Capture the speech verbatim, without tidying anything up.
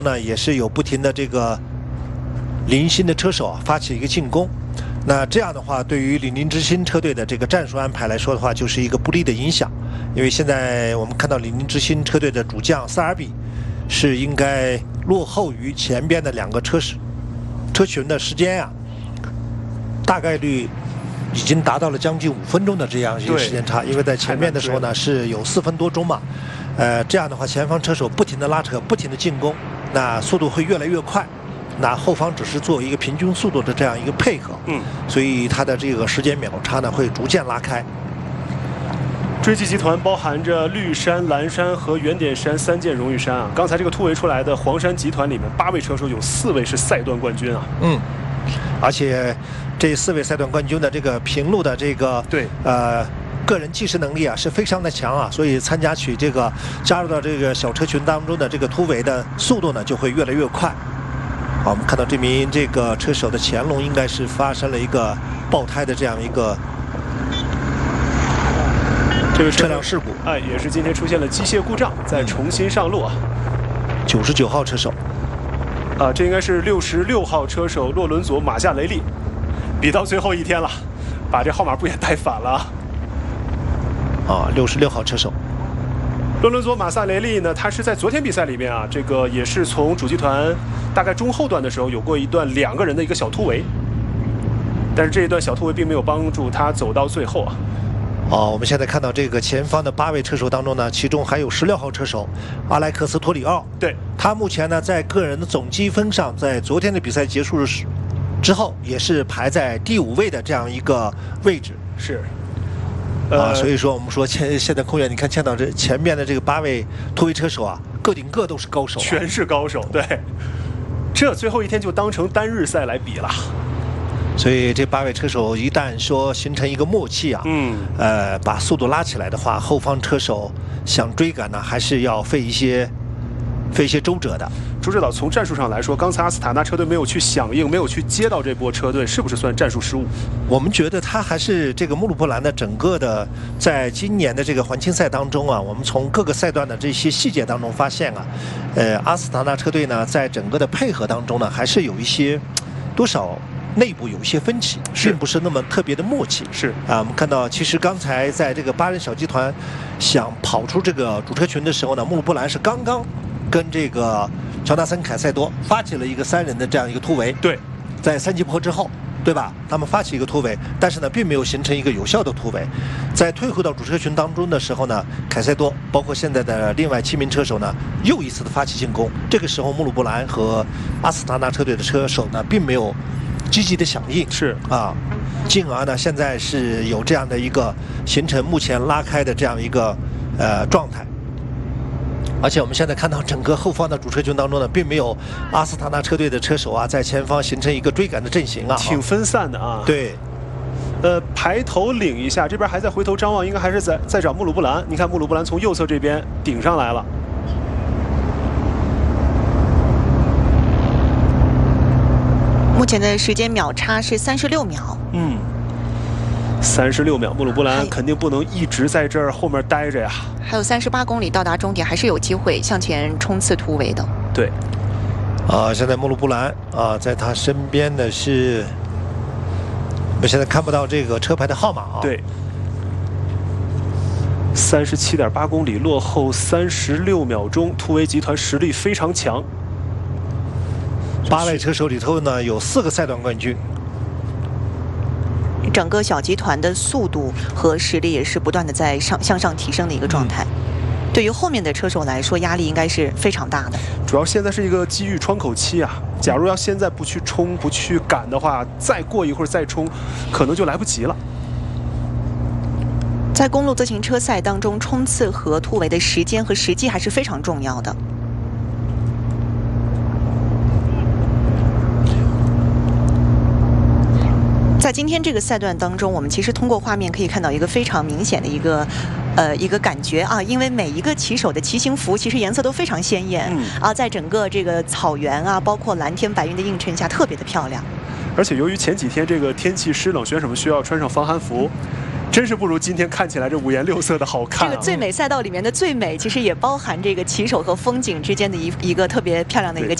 呢也是有不停的这个零星的车手啊发起一个进攻。那这样的话，对于李宁之星车队的这个战术安排来说的话，就是一个不利的影响。因为现在我们看到李宁之星车队的主将萨尔比是应该落后于前边的两个车时车群的时间啊，大概率已经达到了将近五分钟的这样一个时间差。因为在前面的时候呢是有四分多钟嘛，呃，这样的话前方车手不停的拉扯，不停的进攻，那速度会越来越快。那后方只是作为一个平均速度的这样一个配合，嗯，所以它的这个时间秒差呢会逐渐拉开。 追击集团包含着绿山、蓝山和圆点山三件荣誉山啊。刚才这个突围出来的黄山集团里面，八位车手有四位是赛段冠军啊。嗯， 而且这四位赛段冠军的这个平路的这个对呃个人技师能力啊是非常的强啊，所以参加取这个加入到这个小车群当中的这个突围的速度呢就会越来越快。好，我们看到这名这个车手的前龙应该是发生了一个爆胎的这样一个这个车辆事故， 哎，也是今天出现了机械故障，再重新上路啊。 九十九号车手， 啊，这应该是六十六号车手洛伦佐马夏雷利，比到最后一天了，把这号码布也带反了啊。 啊，六十六号车手。 洛伦佐马萨雷利呢，他是在昨天比赛里面啊，这个也是从主集团大概中后段的时候有过一段两个人的一个小突围，但是这一段小突围并没有帮助他走到最后啊。 哦，我们现在看到这个前方的八位车手当中呢，其中还有十六号车手阿莱克斯托里奥， 对，他目前呢在个人的总积分上，在昨天的比赛结束之后，也是排在第五位的这样一个位置， 是。 啊，所以说我们说现现在空远，你看见到这前面的这个八位突围车手啊，个顶个都是高手、啊， 全是高手。对，这最后一天就当成单日赛来比了。 所以这八位车手一旦说形成一个默契啊，嗯，呃，把速度拉起来的话，后方车手想追赶呢，还是要费一些费一些周折的。 朱指导，从战术上来说，刚才阿斯塔纳车队没有去响应，没有去接到这波车队，是不是算战术失误？ 我们觉得他还是这个穆鲁布兰的整个的，在今年的这个环青赛当中啊，我们从各个赛段的这些细节当中发现啊，呃，阿斯塔纳车队呢，在整个的配合当中呢，还是有一些多少内部有一些分歧，并不是那么特别的默契。 是啊，我们看到，其实刚才在这个八人小集团想跑出这个主车群的时候呢，穆鲁布兰是刚刚跟这个乔纳森·凯塞多发起了一个三人的这样一个突围。 对， 在三级坡之后，对吧？他们发起一个突围，但是呢，并没有形成一个有效的突围。在退回到主车群当中的时候呢，凯塞多包括现在的另外七名车手呢，又一次的发起进攻。这个时候，穆鲁布兰和阿斯塔纳车队的车手呢，并没有积极的响应。 是啊，进而呢，现在是有这样的一个形成目前拉开的这样一个呃状态。而且我们现在看到整个后方的主车群当中呢，并没有阿斯塔纳车队的车手啊在前方形成一个追赶的阵型啊， 挺分散的啊。 对， 呃，排头领一下，这边还在回头张望，应该还是在在找穆鲁布兰。你看穆鲁布兰从右侧这边顶上来了。 目前的时间秒差是三十六秒。 嗯。三十六秒，穆鲁布兰肯定不能一直在这儿后面待着呀。 还有三十八公里到达终点，还是有机会向前冲刺突围的。 对， 啊，现在穆鲁布兰啊，在他身边的是，我现在看不到这个车牌的号码啊。 对，三十七点八公里，落后三十六秒钟，突围集团实力非常强。 八位车手里头呢，有四个赛段冠军。 整个小集团的速度和实力也是不断的在上向上提升的一个状态。嗯、对于后面的车手来说，压力应该是非常大的。 主要现在是一个机遇窗口期啊！假如要现在不去冲、不去赶的话，再过一会儿再冲，可能就来不及了。 在公路自行车赛当中，冲刺和突围的时间和时机还是非常重要的。在今天这个赛段当中，我们其实通过画面可以看到一个非常明显的一个，呃，一个感觉啊，因为每一个骑手的骑行服其实颜色都非常鲜艳，嗯、啊，在整个这个草原啊，包括蓝天白云的映衬下，特别的漂亮。 而且由于前几天这个天气湿冷，选手们需要穿上防寒服， 真是不如今天看起来这五颜六色的好看、啊。 这个最美赛道里面的最美，其实也包含这个骑手和风景之间的一一个特别漂亮的一个。